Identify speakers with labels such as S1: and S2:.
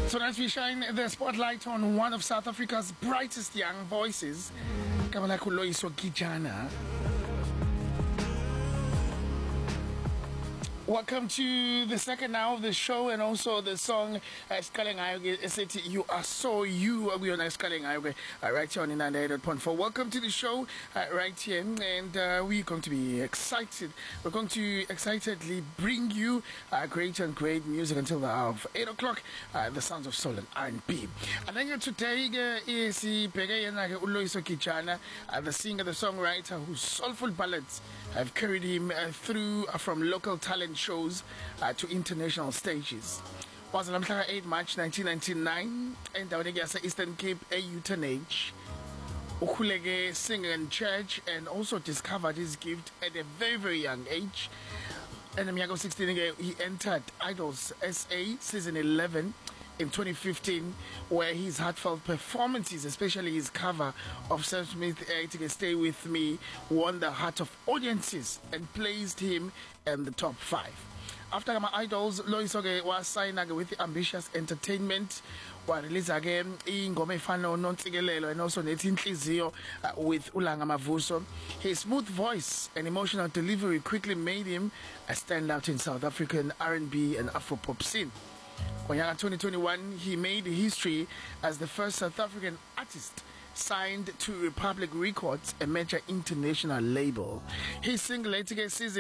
S1: Tonight we shine the spotlight on one of South Africa's brightest young voices, Kamala Loyiso Kijana. Welcome to the second hour of the show and also the song Skaleng Ayoge. You are so you. We on Skaleng Ayoge right here on 98.4. Welcome to the show right here, and we're going to be excited. We're going to excitedly bring you great and great music until the hour of 8 o'clock. The sounds of soul and R&B. And then today is Loyiso Kijana, the singer, the songwriter whose soulful ballads have carried him through from local talent shows to international stages. Was on 8 March 1999 in the Eastern Cape, a euthanasia. Ukhuleke singer in church and also discovered his gift at a very, very young age. And in 16, he entered Idols SA season 11 in 2015, where his heartfelt performances, especially his cover of Sam Smith's Stay With Me, won the heart of audiences and placed him in the top 5. After my Idols, Loyiso was signed with Ambitious Entertainment, while release again Ingome Fano Nontsigelelo and also Netinhlizio with Ulanga Mavuso. His smooth voice and emotional delivery quickly made him a standout in South African R&B and Afropop scene. In 2021, he made history as the first South African artist signed to Republic Records, a major international label. His single Season